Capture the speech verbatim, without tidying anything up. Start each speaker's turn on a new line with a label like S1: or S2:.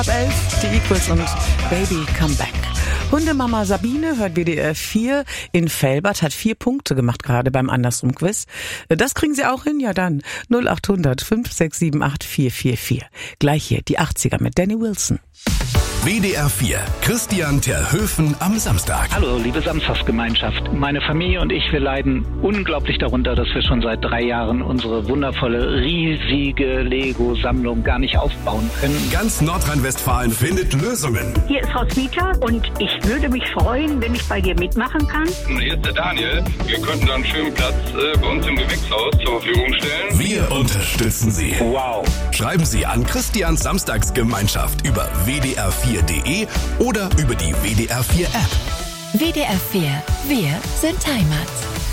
S1: Ab elf, die Equals und Baby Come Back. Hundemama Sabine hört W D R vier in Velbert, hat vier Punkte gemacht gerade beim Andersrum-Quiz. Das kriegen Sie auch hin? Ja dann. null acht hundert fünf sechs sieben acht vier vier vier. Gleich hier die achtziger mit Danny Wilson.
S2: W D R vier, Christian Terhöfen am Samstag.
S3: Hallo, liebe Samstagsgemeinschaft. Meine Familie und ich, wir leiden unglaublich darunter, dass wir schon seit drei Jahren unsere wundervolle, riesige Lego-Sammlung gar nicht aufbauen können.
S2: Ganz Nordrhein-Westfalen findet Lösungen.
S4: Hier ist Roswitha und ich würde mich freuen, wenn ich bei dir mitmachen kann.
S5: Hier ist der Daniel. Wir könnten da einen schönen Platz äh, bei uns im Gewächshaus zur Verfügung stellen.
S2: Wir unterstützen Sie.
S3: Wow.
S2: Schreiben Sie an Christians Samstagsgemeinschaft über w d r vier punkt d e oder über die W D R vier App.
S6: W D R vier. Wir sind Heimat.